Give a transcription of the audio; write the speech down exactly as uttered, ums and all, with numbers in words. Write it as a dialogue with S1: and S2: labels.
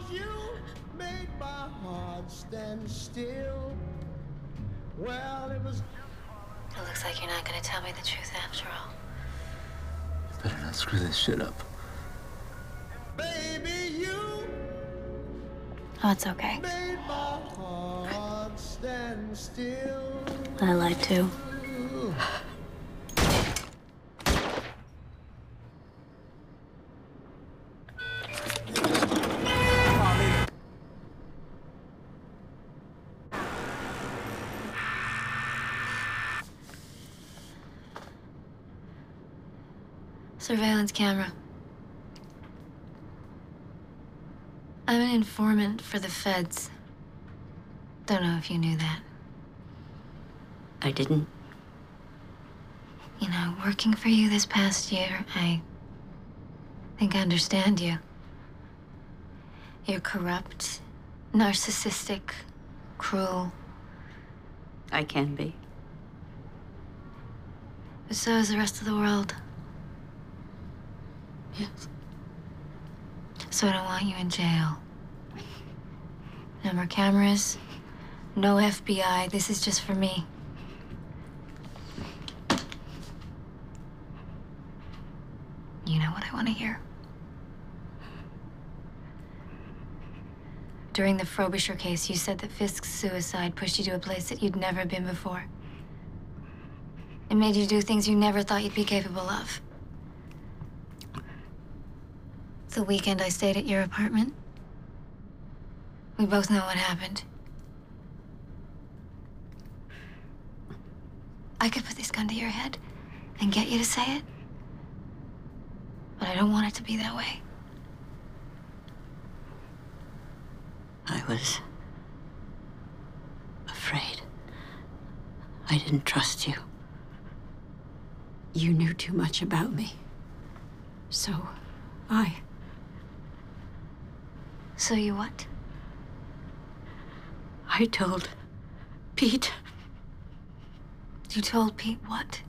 S1: you made my heart stand still. Well, it was.
S2: It looks like you're not gonna tell me the truth after all.
S3: Better not screw this shit up.
S1: Baby, you
S2: Oh, it's okay.
S1: made my heart stand still.
S2: I lied too. Surveillance camera. I'm an informant for the feds. Don't know if you knew that.
S4: I didn't.
S2: You know, working for you this past year, I think I understand you. You're corrupt, narcissistic, cruel.
S4: I can be.
S2: But so is the rest of the world.
S4: Yes.
S2: So I don't want you in jail. No more cameras, no F B I. This is just for me. You know what I want to hear. During the Frobisher case, you said that Fisk's suicide pushed you to a place that you'd never been before. It made you do things you never thought you'd be capable of. The weekend I stayed at your apartment, we both know what happened. I could put this gun to your head and get you to say it, but I don't want it to be that way.
S4: I was afraid. I didn't trust you. You knew too much about me. So, I...
S2: So you what?
S4: I told Pete.
S2: You told Pete what?